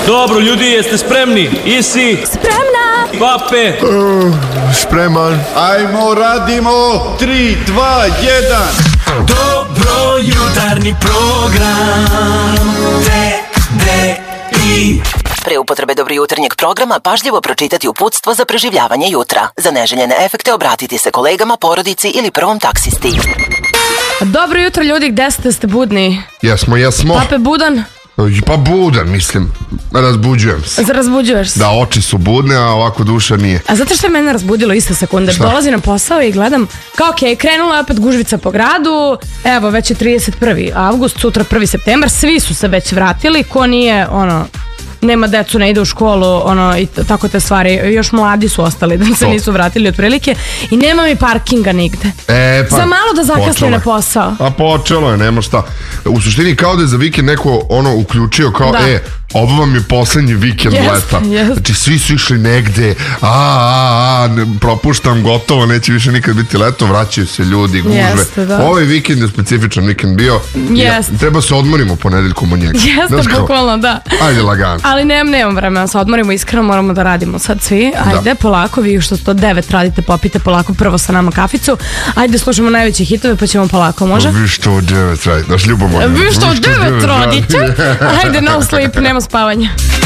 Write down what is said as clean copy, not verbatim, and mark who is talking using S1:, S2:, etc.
S1: Dobro, ljudi, jeste spremni? Isi?
S2: Spremna!
S1: Pape?
S3: Spreman.
S4: Ajmo, radimo! 3, 2, 1.
S5: Dobro jutarnji program TDI.
S6: Pre upotrebe dobro jutarnjeg programa pažljivo pročitati uputstvo za preživljavanje jutra. Za neželjene efekte obratiti se kolegama, porodici ili prvom taksisti.
S2: Dobro jutro ljudi, gde ste budni?
S3: Jesmo.
S2: Pape budan?
S3: Pa budan, mislim. Razbuđujem se.
S2: Razbuđuješ se?
S3: Da, oči su budne, a ovako duša nije.
S2: A znate što je mene razbudilo iste sekunde?
S3: Šta?
S2: Dolazim na posao i gledam, kao krenula je opet gužvica po gradu, evo već je 31. avgust, sutra 1. septembar, svi su se već vratili, ko nije, nema decu, ne ide u školu, i tako te stvari, još mladi su ostali, da se nisu vratili otprilike i nema mi parkinga nigde.
S3: Pa,
S2: za malo da zakasnim na posao.
S3: A počelo je, nema šta. U suštini kao da je za vikend neko uključio kao,
S2: da.
S3: Ovo vam je poslednji vikend leta. Znači svi su išli negde, propuštam, gotovo, neće više nikad biti leto, vraćaju se ljudi, gužve. Ovaj vikend je specifičan vikend bio. Treba se odmorimo ponedeljkom od njega.
S2: Jeste, bukvalno, da.
S3: Ajde, lagano.
S2: Ali nemam vremena, se odmorimo, iskreno moramo da radimo sad svi. Ajde, polako, vi što 109 radite, popite polako prvo sa nama kaficu. Ajde, slušamo najveće hitove, pa ćemo polako, može?
S3: Vi što 9 radite, daš ljubomorno.
S2: Vi što 9 radite? Ajde, no sleep, nema spavanja.